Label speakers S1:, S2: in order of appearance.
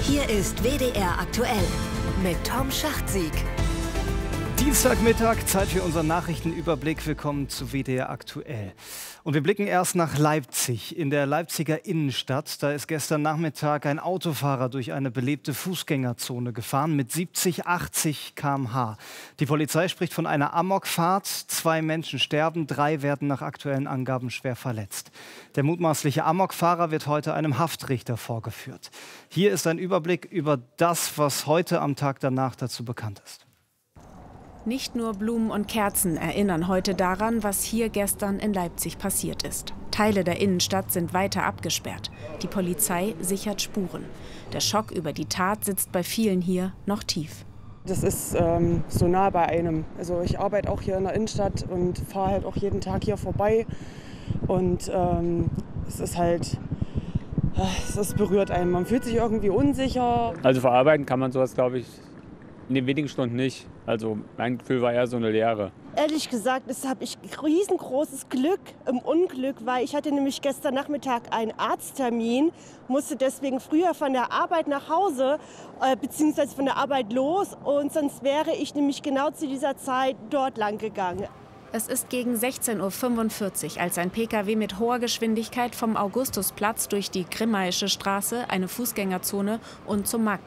S1: Hier ist WDR aktuell mit Tom Schachtsieg.
S2: Dienstagmittag, Zeit für unseren Nachrichtenüberblick. Willkommen zu WDR aktuell. Und wir blicken erst nach Leipzig. In der Leipziger Innenstadt, da ist gestern Nachmittag ein Autofahrer durch eine belebte Fußgängerzone gefahren mit 70, 80 km/h. Die Polizei spricht von einer Amokfahrt. 2 Menschen sterben, 3 werden nach aktuellen Angaben schwer verletzt. Der mutmaßliche Amokfahrer wird heute einem Haftrichter vorgeführt. Hier ist ein Überblick über das, was heute am Tag danach dazu bekannt ist.
S3: Nicht nur Blumen und Kerzen erinnern heute daran, was hier gestern in Leipzig passiert ist. Teile der Innenstadt sind weiter abgesperrt. Die Polizei sichert Spuren. Der Schock über die Tat sitzt bei vielen hier noch tief.
S4: Das ist so nah bei einem. Also ich arbeite auch hier in der Innenstadt und fahre halt auch jeden Tag hier vorbei. Und es ist halt, es berührt einen. Man fühlt sich irgendwie unsicher.
S5: Also verarbeiten kann man sowas, glaube ich, in den wenigen Stunden nicht. Also mein Gefühl war eher so eine Leere.
S6: Ehrlich gesagt, habe ich riesengroßes Glück im Unglück, weil ich hatte nämlich gestern Nachmittag einen Arzttermin, musste deswegen früher von der Arbeit nach Hause, beziehungsweise von der Arbeit los. Und sonst wäre ich nämlich genau zu dieser Zeit dort lang gegangen.
S3: Es ist gegen 16:45 Uhr, als ein Pkw mit hoher Geschwindigkeit vom Augustusplatz durch die Grimmaische Straße, eine Fußgängerzone und zum Markt